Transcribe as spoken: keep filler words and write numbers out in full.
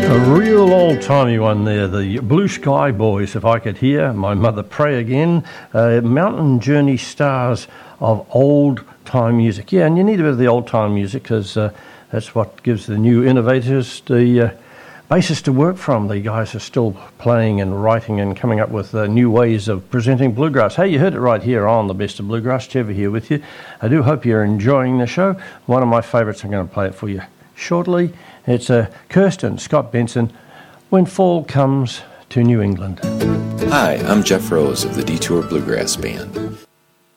A real old-timey one there, the Blue Sky Boys, If I Could Hear My Mother Pray Again, uh, Mountain Journey stars of old-time music. Yeah, and you need a bit of the old-time music because uh, that's what gives the new innovators the uh, basis to work from. The guys are still playing and writing and coming up with uh, new ways of presenting bluegrass. Hey, you heard it right here on The Best of Bluegrass. Trevor here with you. I do hope you're enjoying the show. One of my favourites, I'm going to play it for you shortly. It's uh, Kirsten Scott Benson, When Fall Comes to New England. Hi, I'm Jeff Rose of the Detour Bluegrass Band.